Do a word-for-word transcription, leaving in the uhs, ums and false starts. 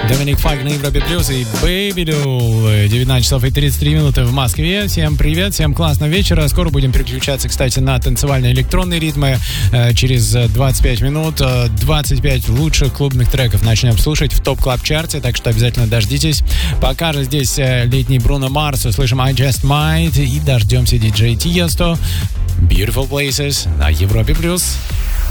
Доминик Файк на Европе Плюс и Baby Doll. девятнадцать часов и тридцать три минуты в Москве. Всем привет, всем классного вечера. Скоро будем переключаться, кстати, на танцевальные электронные ритмы. Через двадцать пять минут двадцать пять лучших клубных треков начнем слушать в топ-клаб-чарте, так что обязательно дождитесь. Пока же здесь летний Бруно Марс. Услышим I Just Might и дождемся диджей Тиесто. Beautiful Places на Европе Плюс.